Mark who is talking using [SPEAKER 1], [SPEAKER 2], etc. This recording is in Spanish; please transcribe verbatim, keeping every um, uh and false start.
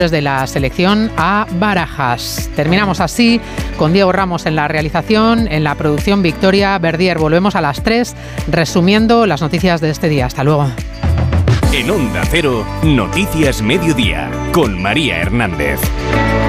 [SPEAKER 1] de la selección a Barajas. Terminamos así con Diego Ramos en la realización, en la producción Victoria Verdier. Volvemos a las tres resumiendo las noticias de este día. Hasta luego.
[SPEAKER 2] En Onda Cero, Noticias Mediodía, con María Hernández.